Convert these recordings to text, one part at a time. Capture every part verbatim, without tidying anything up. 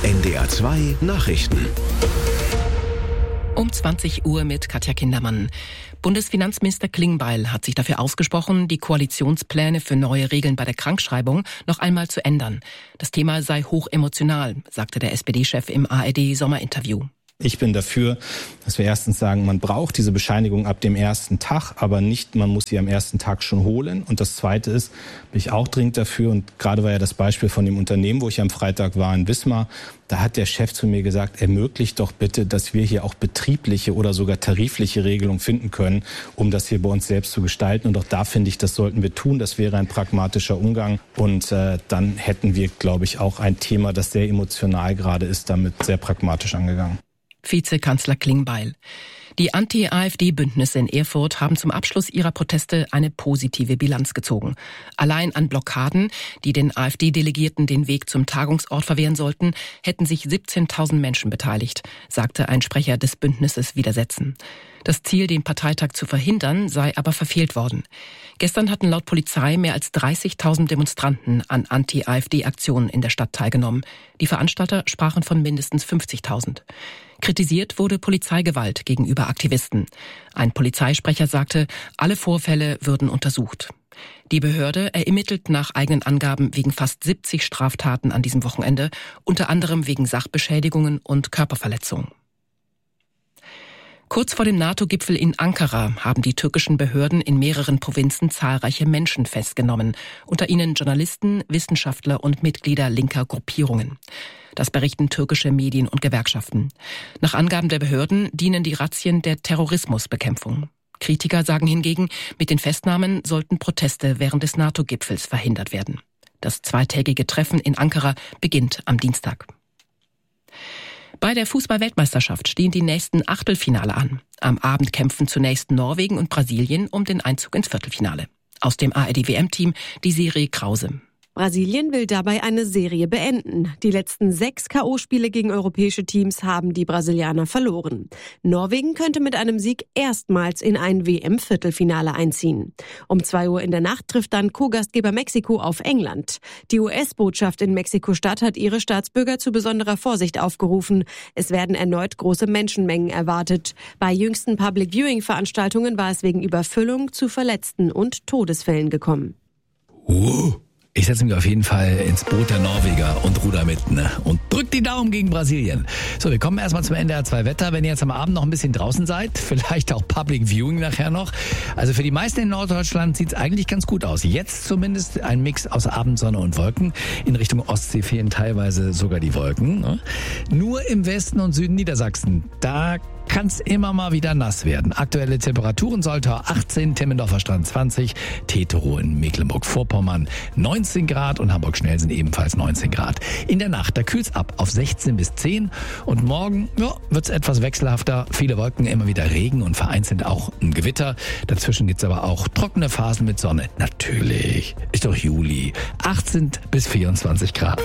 N D R zwei Nachrichten. Um zwanzig Uhr mit Katja Kindermann. Bundesfinanzminister Klingbeil hat sich dafür ausgesprochen, die Koalitionspläne für neue Regeln bei der Krankschreibung noch einmal zu ändern. Das Thema sei hochemotional, sagte der S P D-Chef im A R D-Sommerinterview. Ich bin dafür, dass wir erstens sagen, man braucht diese Bescheinigung ab dem ersten Tag, aber nicht, man muss sie am ersten Tag schon holen. Und das Zweite ist, bin ich auch dringend dafür, und gerade war ja das Beispiel von dem Unternehmen, wo ich am Freitag war in Wismar, da hat der Chef zu mir gesagt, ermöglicht doch bitte, dass wir hier auch betriebliche oder sogar tarifliche Regelungen finden können, um das hier bei uns selbst zu gestalten. Und auch da finde ich, das sollten wir tun. Das wäre ein pragmatischer Umgang. Und äh, dann hätten wir, glaube ich, auch ein Thema, das sehr emotional gerade ist, damit sehr pragmatisch angegangen. Vizekanzler Klingbeil. Die Anti-A f D-Bündnisse in Erfurt haben zum Abschluss ihrer Proteste eine positive Bilanz gezogen. Allein an Blockaden, die den A f D-Delegierten den Weg zum Tagungsort verwehren sollten, hätten sich siebzehntausend Menschen beteiligt, sagte ein Sprecher des Bündnisses Widersetzen. Das Ziel, den Parteitag zu verhindern, sei aber verfehlt worden. Gestern hatten laut Polizei mehr als dreißigtausend Demonstranten an Anti-A f D-Aktionen in der Stadt teilgenommen. Die Veranstalter sprachen von mindestens fünfzigtausend. Kritisiert wurde Polizeigewalt gegenüber Aktivisten. Ein Polizeisprecher sagte, alle Vorfälle würden untersucht. Die Behörde ermittelt nach eigenen Angaben wegen fast siebzig Straftaten an diesem Wochenende, unter anderem wegen Sachbeschädigungen und Körperverletzung. Kurz vor dem NATO-Gipfel in Ankara haben die türkischen Behörden in mehreren Provinzen zahlreiche Menschen festgenommen, unter ihnen Journalisten, Wissenschaftler und Mitglieder linker Gruppierungen. Das berichten türkische Medien und Gewerkschaften. Nach Angaben der Behörden dienen die Razzien der Terrorismusbekämpfung. Kritiker sagen hingegen, mit den Festnahmen sollten Proteste während des NATO-Gipfels verhindert werden. Das zweitägige Treffen in Ankara beginnt am Dienstag. Bei der Fußball-Weltmeisterschaft stehen die nächsten Achtelfinale an. Am Abend kämpfen zunächst Norwegen und Brasilien um den Einzug ins Viertelfinale. Aus dem A R D-W M-Team die Serie Krause. Brasilien will dabei eine Serie beenden. Die letzten sechs K O-Spiele gegen europäische Teams haben die Brasilianer verloren. Norwegen könnte mit einem Sieg erstmals in ein W M-Viertelfinale einziehen. Um zwei Uhr in der Nacht trifft dann Co-Gastgeber Mexiko auf England. Die U S-Botschaft in Mexiko-Stadt hat ihre Staatsbürger zu besonderer Vorsicht aufgerufen. Es werden erneut große Menschenmengen erwartet. Bei jüngsten Public-Viewing-Veranstaltungen war es wegen Überfüllung zu Verletzten und Todesfällen gekommen. Uh. Ich setze mich auf jeden Fall ins Boot der Norweger und ruder mit, ne? Und drückt die Daumen gegen Brasilien. So, wir kommen erstmal zum N D R zwei Wetter. Wenn ihr jetzt am Abend noch ein bisschen draußen seid, vielleicht auch Public Viewing nachher noch. Also für die meisten in Norddeutschland sieht es eigentlich ganz gut aus. Jetzt zumindest ein Mix aus Abendsonne und Wolken. In Richtung Ostsee fehlen teilweise sogar die Wolken, ne? Nur im Westen und Süden Niedersachsen, da kann es immer mal wieder nass werden. Aktuelle Temperaturen: Soltau achtzehn, Timmendorfer Strand zwanzig, Teterow in Mecklenburg-Vorpommern neunzehn Grad und Hamburg-Schnellsen ebenfalls neunzehn Grad. In der Nacht, da kühlt's ab auf sechzehn bis zehn und morgen ja, wird's etwas wechselhafter. Viele Wolken, immer wieder Regen und vereinzelt auch ein Gewitter. Dazwischen gibt's aber auch trockene Phasen mit Sonne. Natürlich, ist doch Juli. achtzehn bis vierundzwanzig Grad.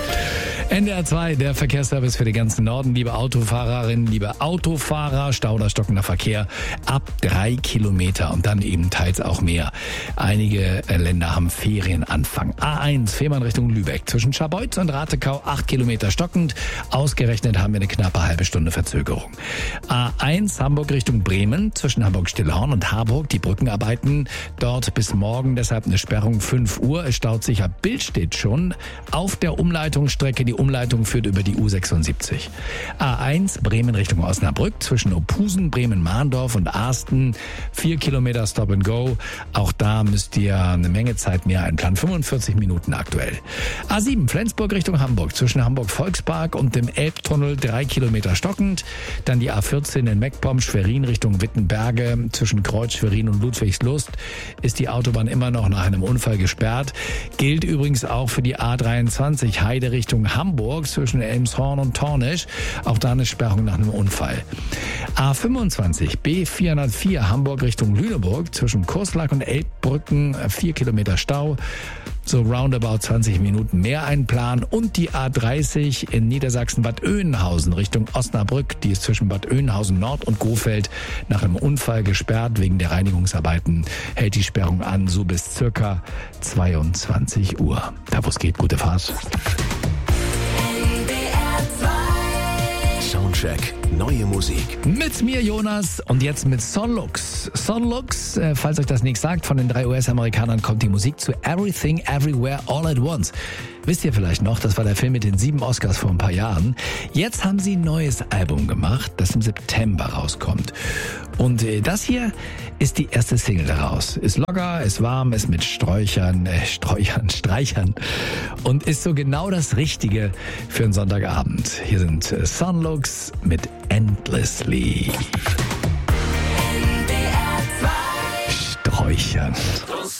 N D R zwei, der Verkehrsservice für den ganzen Norden. Liebe Autofahrerinnen, liebe Autofahrer, Stau oder stockender Verkehr ab drei Kilometer und dann eben teils auch mehr. Einige Länder haben Ferienanfang. A eins, Fehmarn Richtung Lübeck. Zwischen Scharbeutz und Ratekau acht Kilometer stockend. Ausgerechnet haben wir eine knappe halbe Stunde Verzögerung. A eins, Hamburg Richtung Bremen. Zwischen Hamburg-Stillhorn und Harburg. Die Brückenarbeiten dort bis morgen. Deshalb eine Sperrung fünf Uhr. Es staut sich ab. Bild steht schon auf der Umleitungsstrecke. Die Umleitung führt über die U sechsundsiebzig. A eins, Bremen Richtung Osnabrück, zwischen Ophusen, Bremen-Mahndorf und Arsten, vier Kilometer Stop and Go. Auch da müsst ihr eine Menge Zeit mehr einplanen, fünfundvierzig Minuten aktuell. A sieben, Flensburg Richtung Hamburg, zwischen Hamburg-Volkspark und dem Elbtunnel, drei Kilometer stockend. Dann die A vierzehn in Meckpomm, Schwerin Richtung Wittenberge, zwischen Kreuz, Schwerin und Ludwigslust ist die Autobahn immer noch nach einem Unfall gesperrt. Gilt übrigens auch für die A dreiundzwanzig, Heide Richtung Hamburg. Hamburg zwischen Elmshorn und Tornisch. Auch da eine Sperrung nach einem Unfall. A fünfundzwanzig, B vierhundertvier, Hamburg Richtung Lüneburg. Zwischen Kurslack und Elbbrücken vier Kilometer Stau. So roundabout zwanzig Minuten mehr einplanen. Und die A dreißig in Niedersachsen Bad Oeynhausen Richtung Osnabrück. Die ist zwischen Bad Oeynhausen Nord und Gohfeld nach einem Unfall gesperrt. Wegen der Reinigungsarbeiten hält die Sperrung an, so bis circa zweiundzwanzig Uhr. Da wo es geht, gute Fahrt. N D R zwei Soundcheck. Neue Musik. Mit mir Jonas und jetzt mit Sonlux. Sonlux, äh, falls euch das nichts sagt, von den drei U S-Amerikanern kommt die Musik zu Everything Everywhere All at Once. Wisst ihr vielleicht noch, das war der Film mit den sieben Oscars vor ein paar Jahren. Jetzt haben sie ein neues Album gemacht, das im September rauskommt. Und äh, das hier ist die erste Single daraus. Ist locker, ist warm, ist mit Sträuchern, äh, Sträuchern, Streichern und ist so genau das Richtige für einen Sonntagabend. Hier sind äh, Sonlux mit Endlessly. Sträuchern.